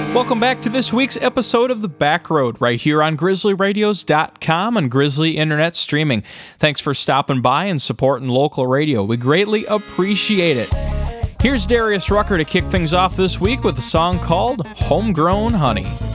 Welcome back to this week's episode of The Back Road, right here on GrizzlyRadios.com and Grizzly Internet Streaming. Thanks for stopping by and supporting local radio. We greatly appreciate it. Here's Darius Rucker to kick things off this week with a song called Homegrown Honey.